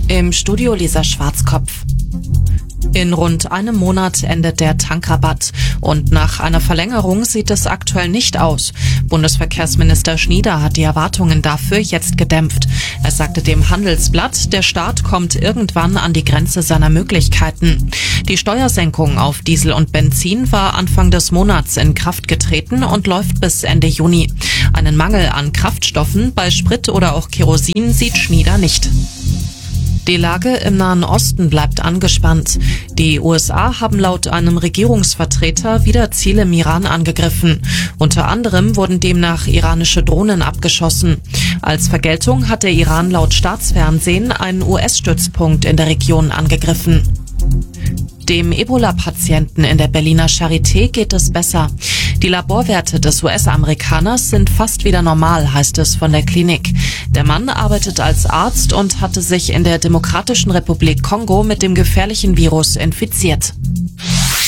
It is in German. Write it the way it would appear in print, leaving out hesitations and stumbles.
Im Studio Lisa Schwarzkopf. In rund einem Monat endet der Tankrabatt und nach einer Verlängerung sieht es aktuell nicht aus. Bundesverkehrsminister Schnieder hat die Erwartungen dafür jetzt gedämpft. Er sagte dem Handelsblatt, der Staat kommt irgendwann an die Grenze seiner Möglichkeiten. Die Steuersenkung auf Diesel und Benzin war Anfang des Monats in Kraft getreten und läuft bis Ende Juni. Einen Mangel an Kraftstoffen bei Sprit oder auch Kerosin sieht Schnieder nicht. Die Lage im Nahen Osten bleibt angespannt. Die USA haben laut einem Regierungsvertreter wieder Ziele im Iran angegriffen. Unter anderem wurden demnach iranische Drohnen abgeschossen. Als Vergeltung hat der Iran laut Staatsfernsehen einen US-Stützpunkt in der Region angegriffen. Dem Ebola-Patienten in der Berliner Charité geht es besser. Die Laborwerte des US-Amerikaners sind fast wieder normal, heißt es von der Klinik. Der Mann arbeitet als Arzt und hatte sich in der Demokratischen Republik Kongo mit dem gefährlichen Virus infiziert.